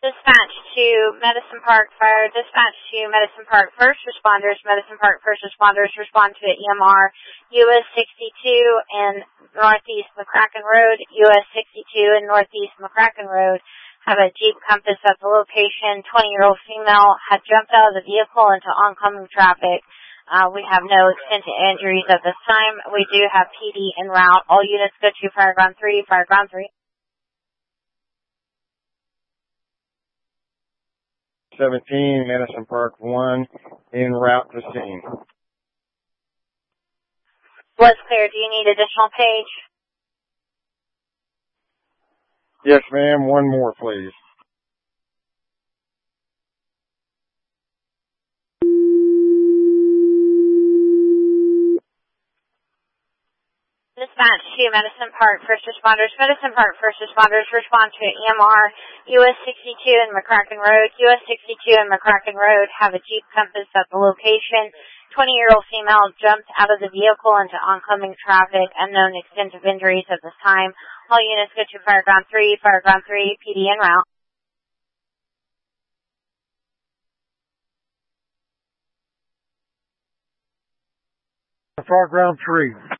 Dispatch to Medicine Park Fire. Dispatch to Medicine Park First Responders. Medicine Park First Responders respond to EMR US 62 and Northeast McCracken Road. US 62 and Northeast McCracken Road have a Jeep Compass at the location. 20-year-old female had jumped out of the vehicle into oncoming traffic. We have no extent to injuries at this time. We do have PD en route. All units go to Fireground 3, Fireground 3. 17, Medicine Park 1, en route to scene. Was clear. Do you need additional page? Yes, ma'am. One more, please. Dispatch to Medicine Park First Responders. Medicine Park First Responders respond to EMR US 62 and McCracken Road. US 62 and McCracken Road have a Jeep Compass at the location. 20-year-old female jumped out of the vehicle into oncoming traffic. Unknown extent of injuries at this time. All units go to Fireground 3, Fireground 3, PD en route. Fireground 3.